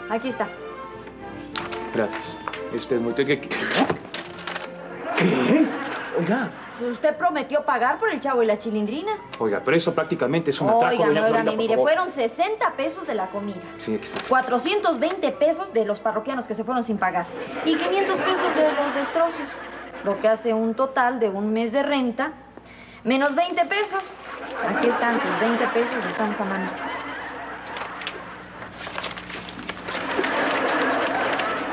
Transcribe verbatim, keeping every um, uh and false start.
Aquí está. Gracias. Este muy... ¿Qué? ¿Qué? Oiga. Usted prometió pagar por el Chavo y la Chilindrina. Oiga, pero esto prácticamente es un atraco, Óigame, doña óigame, Florinda, mire, por favor. fueron sesenta pesos de la comida. Sí, aquí está. cuatrocientos veinte pesos de los parroquianos que se fueron sin pagar. Y quinientos pesos de los destrozos. Lo que hace un total de un mes de renta. Menos veinte pesos. Aquí están sus veinte pesos, estamos a mano.